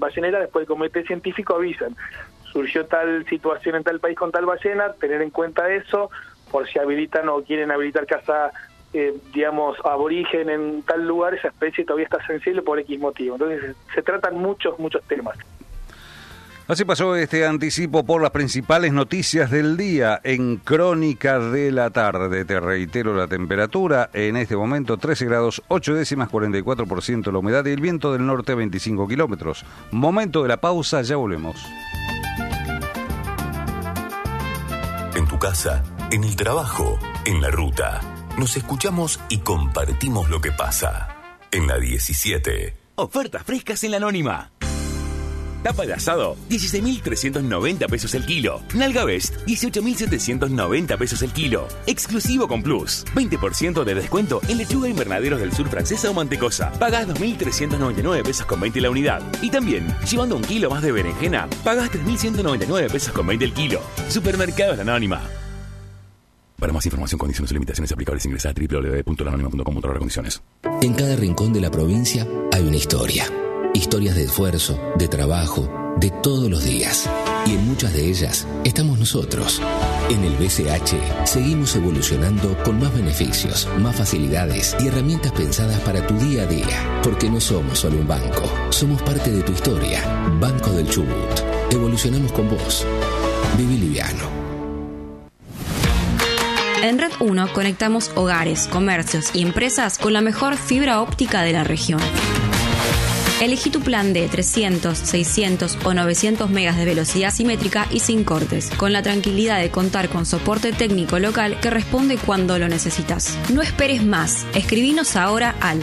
balleneras, después el comité científico avisan, surgió tal situación en tal país con tal ballena, tener en cuenta eso, por si habilitan o quieren habilitar caza, digamos, aborigen en tal lugar, esa especie todavía está sensible por X motivo. Entonces se tratan muchos temas. Así pasó este anticipo por las principales noticias del día en Crónica de la Tarde. Te reitero la temperatura, en este momento 13 grados 8 décimas, 44% la humedad y el viento del norte 25 kilómetros. Momento de la pausa, ya volvemos. En tu casa, en el trabajo, en la ruta. Nos escuchamos y compartimos lo que pasa. En la 17. Ofertas frescas en la Anónima. Tapa de asado, 16.390 pesos el kilo. Nalga Best, 18.790 pesos el kilo. Exclusivo con Plus. 20% de descuento en lechuga invernaderos del sur francesa o mantecosa. Pagás 2.399 pesos con 20 la unidad. Y también, llevando un kilo más de berenjena, pagás 3.199 pesos con 20 el kilo. Supermercados La Anónima. Para más información, condiciones y limitaciones aplicables, ingresa a www.lanonima.com/condiciones. En cada rincón de la provincia hay una historia. Historias de esfuerzo, de trabajo, de todos los días. Y en muchas de ellas estamos nosotros. En el BCH seguimos evolucionando con más beneficios, más facilidades y herramientas pensadas para tu día a día. Porque no somos solo un banco, somos parte de tu historia. Banco del Chubut. Evolucionamos con vos. Viví liviano. En Red 1 conectamos hogares, comercios y empresas con la mejor fibra óptica de la región. Elegí tu plan de 300, 600 o 900 megas de velocidad simétrica y sin cortes, con la tranquilidad de contar con soporte técnico local que responde cuando lo necesitas. No esperes más. Escribinos ahora al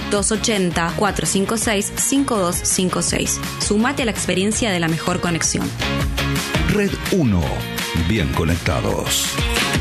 280-456-5256. Sumate a la experiencia de la mejor conexión. Red 1. Bien conectados.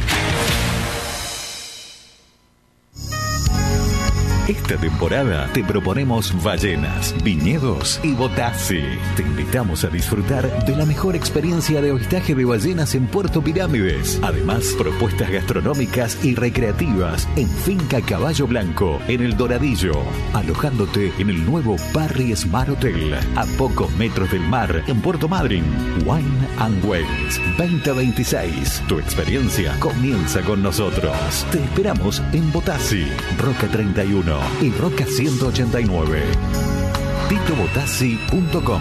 Esta temporada te proponemos ballenas, viñedos y Botassi. Te invitamos a disfrutar de la mejor experiencia de avistaje de ballenas en Puerto Pirámides. Además, propuestas gastronómicas y recreativas en Finca Caballo Blanco, en El Doradillo. Alojándote en el nuevo Parry Smart Hotel, a pocos metros del mar, en Puerto Madryn. Wine and Wells 2026. Tu experiencia comienza con nosotros. Te esperamos en Botassi, Roca 31 y Roca 189. titobotassi.com.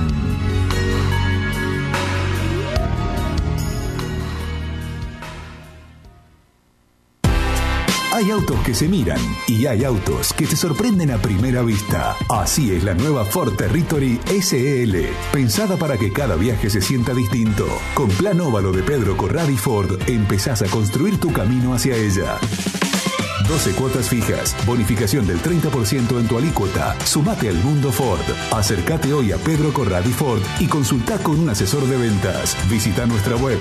Hay autos que se miran y hay autos que te sorprenden a primera vista. Así es la nueva Ford Territory SEL, pensada para que cada viaje se sienta distinto. Con Plan Óvalo de Pedro Corradi Ford, empezás a construir tu camino hacia ella. 12 cuotas fijas, bonificación del 30% en tu alícuota. Sumate al mundo Ford. Acércate hoy a Pedro Corradi Ford y consulta con un asesor de ventas. Visita nuestra web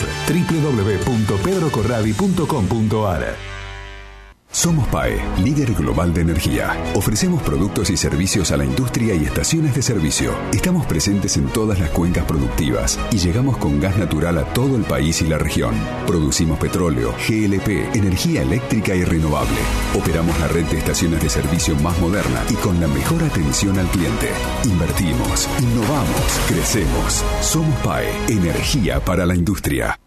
www.pedrocorradi.com.ar. Somos PAE, líder global de energía. Ofrecemos productos y servicios a la industria y estaciones de servicio. Estamos presentes en todas las cuencas productivas y llegamos con gas natural a todo el país y la región. Producimos petróleo, GLP, energía eléctrica y renovable. Operamos la red de estaciones de servicio más moderna y con la mejor atención al cliente. Invertimos, innovamos, crecemos. Somos PAE, energía para la industria.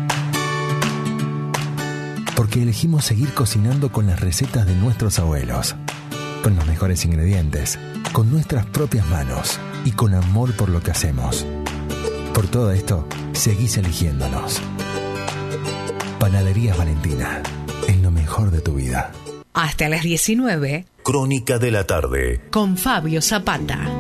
Porque elegimos seguir cocinando con las recetas de nuestros abuelos, con los mejores ingredientes, con nuestras propias manos y con amor por lo que hacemos. Por todo esto, seguís eligiéndonos. Panaderías Valentina, es lo mejor de tu vida. Hasta las 19. Crónica de la Tarde. Con Fabio Zapata.